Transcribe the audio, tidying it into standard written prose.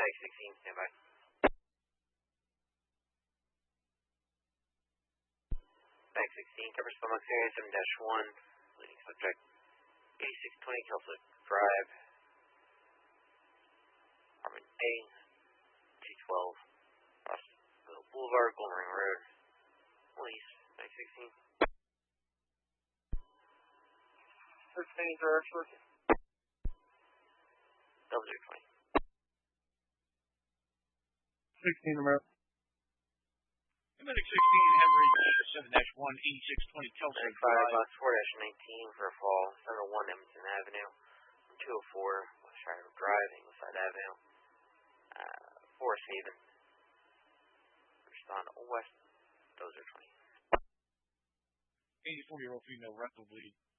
Bag 16, stand by. Bag 16, cover Spelmax area 7-1, leading subject 8620 Kelso Drive, apartment A, 212, Rossville Boulevard, Golden Ring Road, police, Bag 16. 16 direction. 0020. 16 America. Medic 16, hemorrhage 7-1, 8620 Kelso Medic 5, Drive. box 4-19 for a fall, 701 Edmonton Avenue, 204 West Shire Drive, Ingleside Avenue, Forest Haven. Respond west, 0020. 84-year-old female rectal bleed.